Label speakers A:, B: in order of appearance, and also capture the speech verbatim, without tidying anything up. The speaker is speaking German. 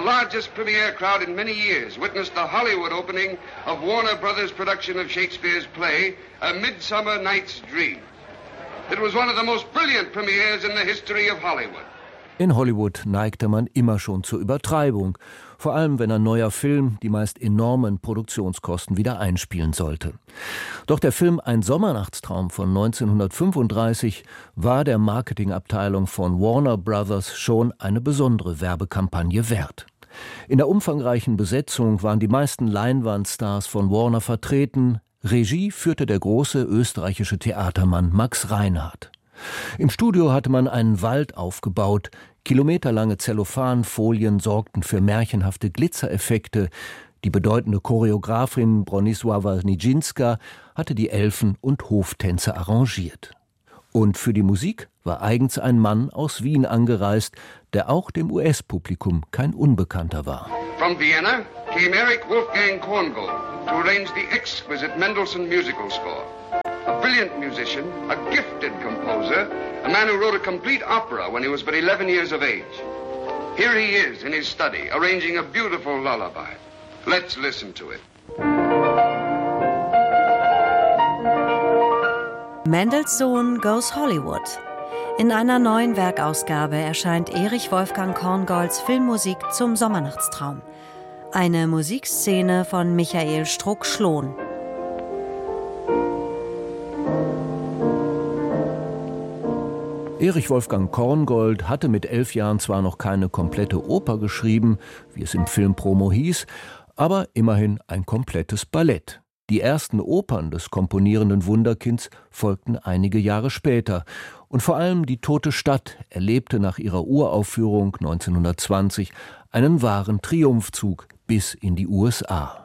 A: largest premiere crowd in many years witnessed the Hollywood opening of Warner Brothers' production of Shakespeare's play, A Midsummer Night's Dream. It was one of the most brilliant premieres in the history of Hollywood.
B: In Hollywood neigte man immer schon zur Übertreibung, vor allem wenn ein neuer Film die meist enormen Produktionskosten wieder einspielen sollte. Doch der Film Ein Sommernachtstraum von neunzehnhundertfünfunddreißig war der Marketingabteilung von Warner Brothers schon eine besondere Werbekampagne wert. In der umfangreichen Besetzung waren die meisten Leinwandstars von Warner vertreten. Regie führte der große österreichische Theatermann Max Reinhardt. Im Studio hatte man einen Wald aufgebaut, kilometerlange Zellophanfolien sorgten für märchenhafte Glitzereffekte, die bedeutende Choreografin Bronisława Nijińska hatte die Elfen- und Hoftänze arrangiert. Und für die Musik war eigens ein Mann aus Wien angereist, der auch dem U S-Publikum kein Unbekannter war.
A: From Vienna came Erich Wolfgang Korngold to arrange the exquisite Mendelssohn musical score. A brilliant musician, a gifted composer, a man who wrote a complete opera when he was but eleven years of age. Here he is in his study, arranging a beautiful lullaby. Let's listen to it.
C: Mendelssohn Goes Hollywood. In einer neuen Werkausgabe erscheint Erich Wolfgang Korngolds Filmmusik zum Sommernachtstraum. Eine Musikszene von Michael Struck-Schlohn.
B: Erich Wolfgang Korngold hatte mit elf Jahren zwar noch keine komplette Oper geschrieben, wie es im Filmpromo hieß, aber immerhin ein komplettes Ballett. Die ersten Opern des komponierenden Wunderkinds folgten einige Jahre später. Und vor allem die Tote Stadt erlebte nach ihrer Uraufführung neunzehnhundertzwanzig einen wahren Triumphzug bis in die U S A.